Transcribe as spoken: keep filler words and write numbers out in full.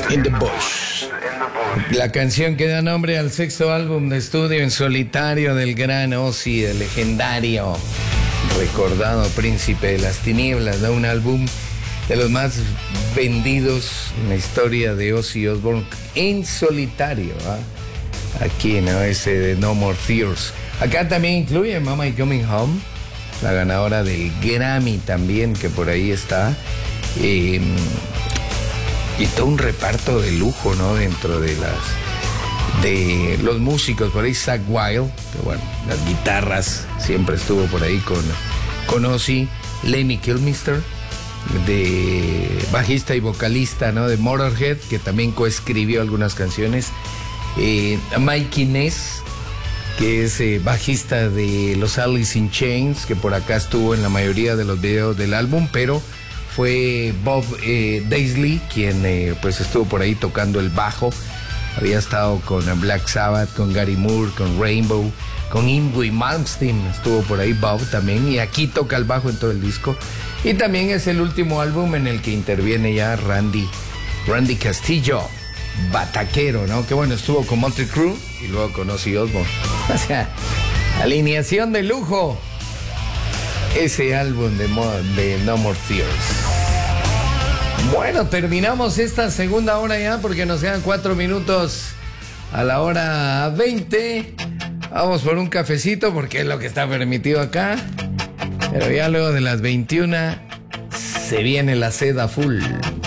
In the Bush. La canción que da nombre al sexto álbum de estudio en solitario del gran Ozzy, el legendario, recordado príncipe de las tinieblas, da un álbum de los más vendidos en la historia de Ozzy Osbourne en solitario, ¿eh? Aquí, ¿no? Ese de No More Tears. Acá también incluye Mama y Coming Home, la ganadora del Grammy también, que por ahí está. Eh, y todo un reparto de lujo, ¿no? Dentro de las de los músicos, por ahí Zakk Wylde, que bueno, las guitarras siempre estuvo por ahí con, con Ozzy. Lemmy Kilmister, de bajista y vocalista, ¿no? De Motorhead, que también coescribió algunas canciones. Eh, Mikey Ness, que es eh, bajista de los Alice in Chains, que por acá estuvo en la mayoría de los videos del álbum, pero fue Bob eh, Daisley quien eh, pues estuvo por ahí tocando el bajo. Había estado con Black Sabbath, con Gary Moore, con Rainbow, con Yngwie Malmsteen, estuvo por ahí Bob también, y aquí toca el bajo en todo el disco. Y también es el último álbum en el que interviene ya Randy, Randy Castillo, bataquero, ¿no? Que bueno, estuvo con Motley Crue y luego con Ozzy Osbourne. O sea, alineación de lujo. Ese álbum de, Mo de No More Tears. Bueno, terminamos esta segunda hora ya porque nos quedan cuatro minutos a la hora veinte. Vamos por un cafecito porque es lo que está permitido acá. Pero ya luego de las veintiuna se viene la seda full.